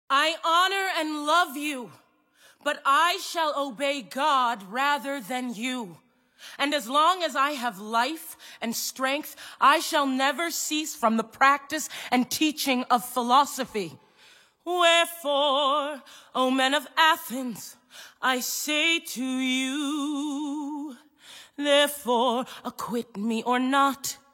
I honor and love you, but I shall obey God rather than you. And as long as I have life and strength, I shall never cease from the practice and teaching of philosophy. Wherefore, O men of Athens, I say to you, therefore acquit me or not.